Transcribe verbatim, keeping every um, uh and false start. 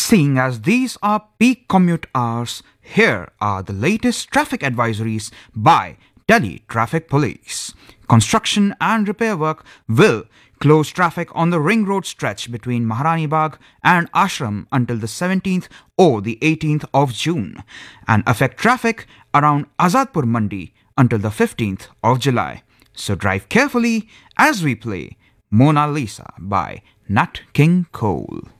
Seeing as these are peak commute hours, here are the latest traffic advisories by Delhi Traffic Police. Construction and repair work will close traffic on the ring road stretch between Maharani Bagh and Ashram until the seventeenth or the eighteenth of June and affect traffic around Azadpur Mandi until the fifteenth of July. So drive carefully as we play Mona Lisa by Nat King Cole.